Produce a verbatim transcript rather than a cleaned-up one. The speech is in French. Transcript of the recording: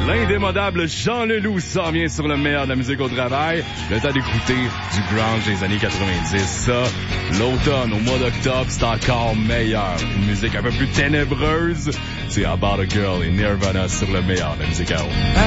L'indémodable Jean Leloup s'en vient sur le meilleur de la musique au travail. Le temps d'écouter du grunge des années quatre-vingt-dix. Ça, l'automne, au mois d'octobre, c'est encore meilleur. Une musique un peu plus ténébreuse. C'est About a Girl et Nirvana sur le meilleur de la musique à eau.